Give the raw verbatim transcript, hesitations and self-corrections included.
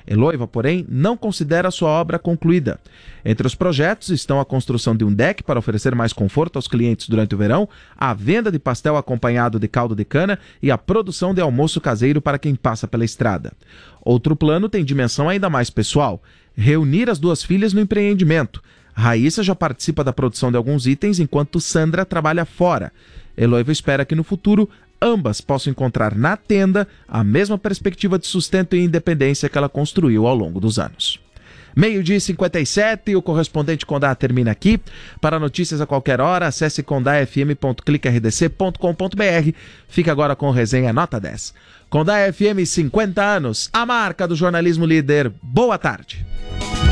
Eloiva, porém, não considera sua obra concluída. Entre os projetos estão a construção de um deck para oferecer mais conforto aos clientes durante o verão, a venda de pastel acompanhado de caldo de cana e a produção de almoço caseiro para quem passa pela estrada. Outro plano tem dimensão ainda mais pessoal: reunir as duas filhas no empreendimento. Raíssa já participa da produção de alguns itens, enquanto Sandra trabalha fora. Eloiva espera que no futuro ambas possam encontrar na tenda a mesma perspectiva de sustento e independência que ela construiu ao longo dos anos. Meio-dia e cinquenta e sete, o correspondente Condá termina aqui. Para notícias a qualquer hora, acesse condá f m ponto clique r d c ponto com ponto b r. Fica agora com resenha nota dez. Condá F M, cinquenta anos, a marca do jornalismo líder. Boa tarde.